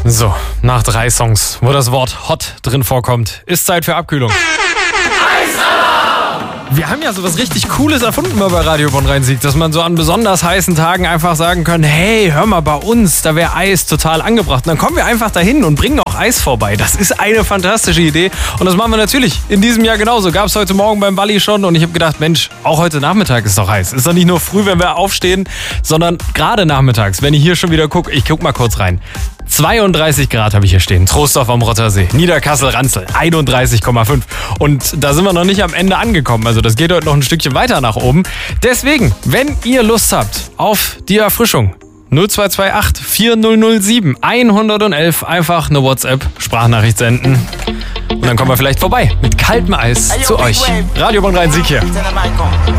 So, nach 3 Songs, wo das Wort Hot drin vorkommt, ist Zeit für Abkühlung. Wir haben ja sowas richtig Cooles erfunden mal bei Radio Bonn-Rhein-Sieg, dass man so an besonders heißen Tagen einfach sagen kann, hey, hör mal, bei uns, da wäre Eis total angebracht. Und dann kommen wir einfach dahin und bringen auch Eis vorbei. Das ist eine fantastische Idee und das machen wir natürlich in diesem Jahr genauso. Gab es heute Morgen beim Balli schon und ich habe gedacht, Mensch, auch heute Nachmittag ist doch heiß. Ist doch nicht nur früh, wenn wir aufstehen, sondern gerade nachmittags, wenn ich hier schon wieder gucke, ich guck mal kurz rein. 32 Grad habe ich hier stehen. Troisdorf am Rottersee. Niederkassel-Ranzel 31,5. Und da sind wir noch nicht am Ende angekommen. Also das geht heute noch ein Stückchen weiter nach oben. Deswegen, wenn ihr Lust habt auf die Erfrischung, 0228 4007 111, einfach eine WhatsApp-Sprachnachricht senden. Und dann kommen wir vielleicht vorbei mit kaltem Eis zu euch. Radio Bonn-Rhein-Sieg hier.